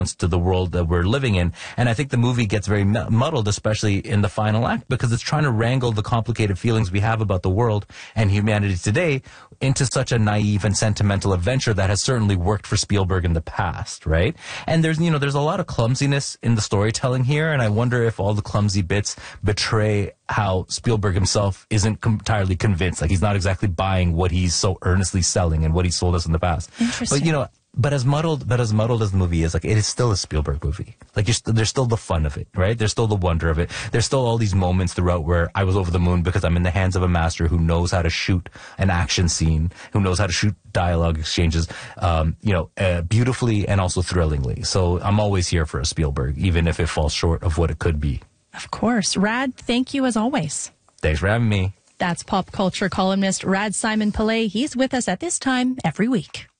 to the world that we're living in. And I think the movie gets very muddled, especially in the final act, because it's trying to wrangle the complicated feelings we have about the world and humanity today into such a naive and sentimental adventure that has certainly worked for Spielberg in the past, right? And there's a lot of clumsiness in the storytelling here, and I wonder if all the clumsy bits betray how Spielberg himself isn't entirely convinced. Like, he's not exactly buying what he's so earnestly selling and what he sold us in the past. Interesting. But as muddled as the movie is, like, it is still a Spielberg movie. Like, there's still the fun of it, right? There's still the wonder of it. There's still all these moments throughout where I was over the moon because I'm in the hands of a master who knows how to shoot an action scene, who knows how to shoot dialogue exchanges, beautifully and also thrillingly. So I'm always here for a Spielberg, even if it falls short of what it could be. Of course. Rad, thank you as always. Thanks for having me. That's pop culture columnist Rad Simon Pillay. He's with us at this time every week.